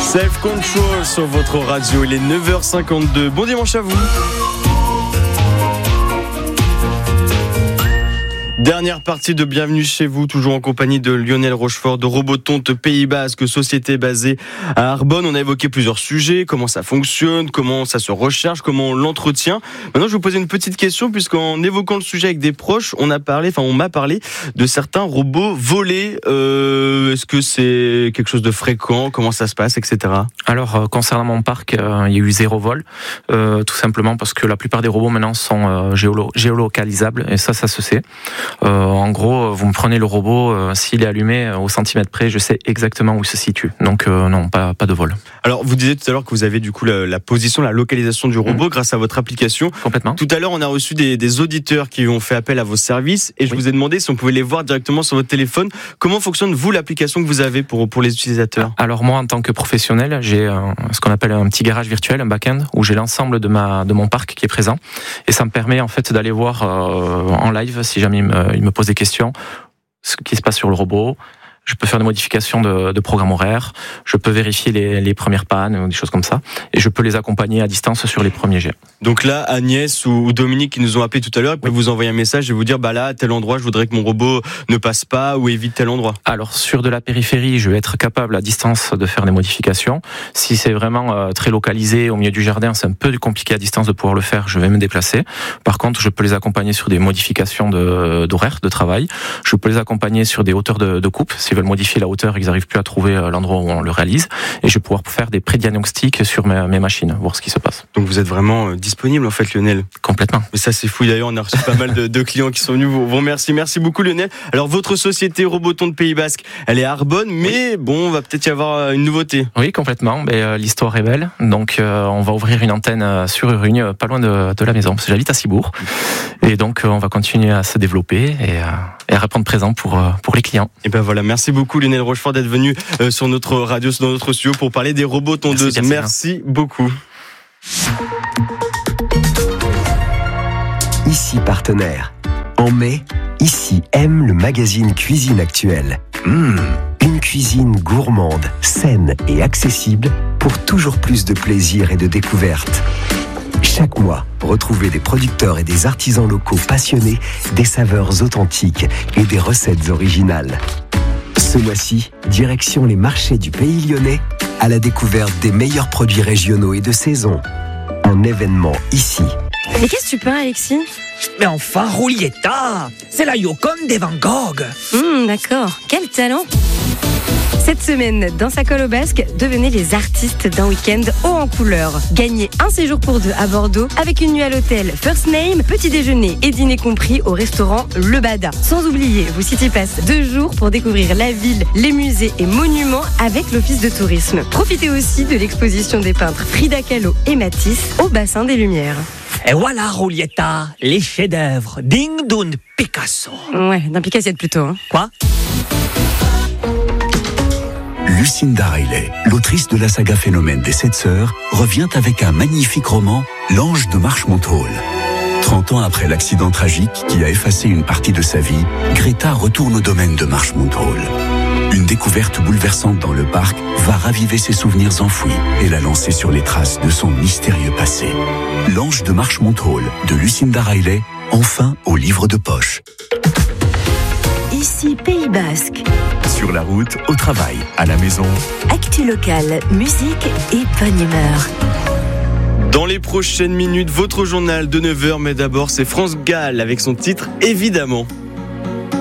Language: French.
Self Control sur votre radio, il est 9h52. Bon dimanche à vous. Dernière partie de Bienvenue chez vous, toujours en compagnie de Lionel Rochefort de Robotonte Pays Basque, société basée à Arbonne. On a évoqué plusieurs sujets, comment ça fonctionne, comment ça se recherche, comment on l'entretient. Maintenant, je vais vous poser une petite question, puisqu'en évoquant le sujet avec des proches, on m'a parlé de certains robots volés. Est-ce que c'est quelque chose de fréquent? Comment ça se passe, etc. Alors, concernant mon parc, il y a eu 0 vol, tout simplement parce que la plupart des robots maintenant sont géolocalisables, et ça se sait. En gros, vous me prenez le robot, s'il est allumé au centimètre près, je sais exactement où il se situe. Donc non, pas de vol. Alors, vous disiez tout à l'heure que vous avez du coup la position, la localisation du robot grâce à votre application. Complètement. Tout à l'heure, on a reçu des auditeurs qui ont fait appel à vos services et je vous ai demandé si on pouvait les voir directement sur votre téléphone. Comment fonctionne, vous, l'application que vous avez pour les utilisateurs? Alors moi, en tant que professionnel, j'ai ce qu'on appelle un petit garage virtuel, un back-end, où j'ai l'ensemble de mon parc qui est présent. Et ça me permet en fait d'aller voir en live, si jamais il me pose des questions, ce qui se passe sur le robot. Je peux faire des modifications de programme horaire, je peux vérifier les premières pannes ou des choses comme ça, et je peux les accompagner à distance sur les premiers jets. Donc là, Agnès ou Dominique qui nous ont appelé tout à l'heure, ils peuvent vous envoyer un message et vous dire, là, à tel endroit, je voudrais que mon robot ne passe pas ou évite tel endroit. Alors, sur de la périphérie, je vais être capable à distance de faire des modifications. Si c'est vraiment très localisé au milieu du jardin, c'est un peu compliqué à distance de pouvoir le faire, je vais me déplacer. Par contre, je peux les accompagner sur des modifications d'horaire, de travail. Je peux les accompagner sur des hauteurs de coupe, veulent modifier la hauteur et qu'ils n'arrivent plus à trouver l'endroit où on le réalise, et je vais pouvoir faire des pré-diagnostics sur mes machines, voir ce qui se passe. Donc vous êtes vraiment disponible en fait, Lionel? Complètement. Mais ça c'est fou, d'ailleurs on a reçu pas mal de clients qui sont venus vous remercier. Merci beaucoup, Lionel. Alors votre société Robotonte Pays Basque, elle est à Arbonne, mais on va peut-être y avoir une nouveauté. Oui, complètement, mais l'histoire est belle, donc on va ouvrir une antenne sur Urugne, pas loin de la maison, parce que j'habite à Cibourg, et donc on va continuer à se développer et à répondre présent pour les clients. Et ben voilà, merci beaucoup Lionel Rochefort d'être venu sur notre radio, dans notre studio pour parler des robots tondeuses. Merci beaucoup. Ici partenaire. En mai, Ici aime le magazine Cuisine Actuelle. Une cuisine gourmande, saine et accessible pour toujours plus de plaisir et de découverte. Chaque mois, retrouvez des producteurs et des artisans locaux passionnés, des saveurs authentiques et des recettes originales. Ce mois-ci, direction les marchés du Pays Lyonnais à la découverte des meilleurs produits régionaux et de saison. Un événement ici. Mais qu'est-ce que tu peins, Alexis ? Mais enfin, Julieta, c'est la Joconde de Van Gogh. D'accord, quel talent. Cette semaine, dans sa colle au basque, devenez les artistes d'un week-end haut en couleur. Gagnez un séjour pour 2 à Bordeaux avec une nuit à l'hôtel First Name, petit déjeuner et dîner compris au restaurant Le Bada. Sans oublier vos City Pass 2 jours pour découvrir la ville, les musées et monuments avec l'Office de tourisme. Profitez aussi de l'exposition des peintres Frida Kahlo et Matisse au Bassin des Lumières. Et voilà, Julieta, les chefs-d'œuvre dignes d'un Picasso. Ouais, d'un Picassiette plutôt. Hein. Quoi ? Lucinda Riley, l'autrice de la saga Phénomène des 7 sœurs, revient avec un magnifique roman, L'Ange de Marchmont Hall. 30 ans après l'accident tragique qui a effacé une partie de sa vie, Greta retourne au domaine de Marchmont Hall. Une découverte bouleversante dans le parc va raviver ses souvenirs enfouis et la lancer sur les traces de son mystérieux passé. L'Ange de Marchmont Hall de Lucinda Riley, enfin au livre de poche. Ici Pays Basque. Sur la route, au travail, à la maison. Actu locale, musique et bonne humeur. Dans les prochaines minutes, votre journal de 9h, mais d'abord c'est France Gall avec son titre Évidemment.